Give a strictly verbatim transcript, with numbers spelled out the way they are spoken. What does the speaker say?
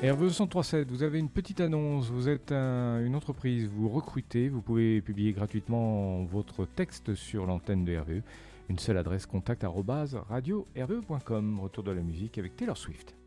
R V E cent trois sept, vous avez une petite annonce, vous êtes un, une entreprise, vous recrutez, vous pouvez publier gratuitement votre texte sur l'antenne de R V E. Une seule adresse, contact arobase radio r v e point com. Retour de la musique avec Taylor Swift.